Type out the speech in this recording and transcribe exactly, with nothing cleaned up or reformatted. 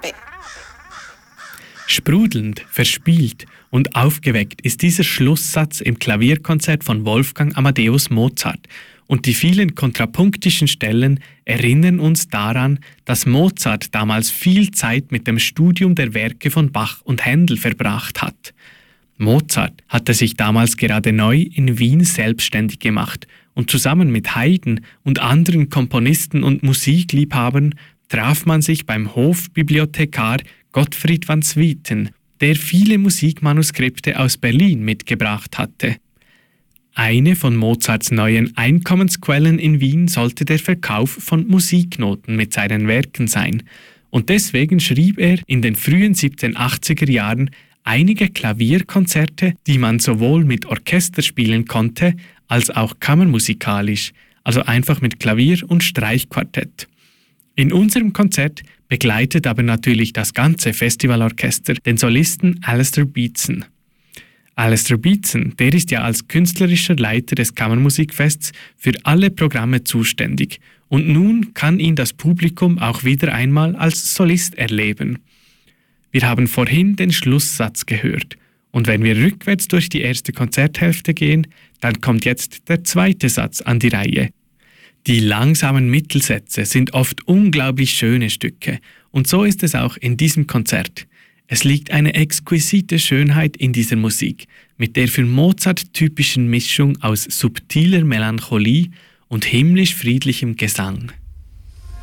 Sprudelnd, verspielt und aufgeweckt ist dieser Schlusssatz im Klavierkonzert von Wolfgang Amadeus Mozart, und die vielen kontrapunktischen Stellen erinnern uns daran, dass Mozart damals viel Zeit mit dem Studium der Werke von Bach und Händel verbracht hat. Mozart hatte sich damals gerade neu in Wien selbstständig gemacht und zusammen mit Haydn und anderen Komponisten und Musikliebhabern traf man sich beim Hofbibliothekar Gottfried van Swieten, der viele Musikmanuskripte aus Berlin mitgebracht hatte. Eine von Mozarts neuen Einkommensquellen in Wien sollte der Verkauf von Musiknoten mit seinen Werken sein, und deswegen schrieb er in den frühen siebzehnhundertachtziger Jahren einige Klavierkonzerte, die man sowohl mit Orchester spielen konnte, als auch kammermusikalisch, also einfach mit Klavier und Streichquartett. In unserem Konzert begleitet aber natürlich das ganze Festivalorchester den Solisten Alistair Beatson. Alistair Beatson, der ist ja als künstlerischer Leiter des Kammermusikfests für alle Programme zuständig, und nun kann ihn das Publikum auch wieder einmal als Solist erleben. Wir haben vorhin den Schlusssatz gehört, und wenn wir rückwärts durch die erste Konzerthälfte gehen, dann kommt jetzt der zweite Satz an die Reihe. Die langsamen Mittelsätze sind oft unglaublich schöne Stücke, und so ist es auch in diesem Konzert. Es liegt eine exquisite Schönheit in dieser Musik, mit der für Mozart typischen Mischung aus subtiler Melancholie und himmlisch friedlichem Gesang.